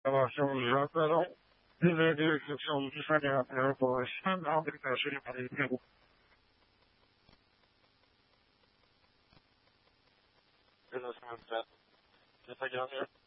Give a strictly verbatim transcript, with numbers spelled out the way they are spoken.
l'intervention du appelons de la direction du fédérateur pour standard détaché par les bureaux. C'est la semaine sept. C'est pas grave.